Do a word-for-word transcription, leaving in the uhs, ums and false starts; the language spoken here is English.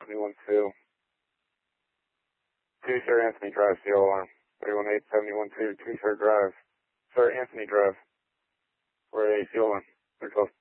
seventy-one two. two Sir Anthony Drive, C O alarm. three one eight seven one two, two Sir Drive. Sir Anthony Drive. four eight C O alarm. They're close.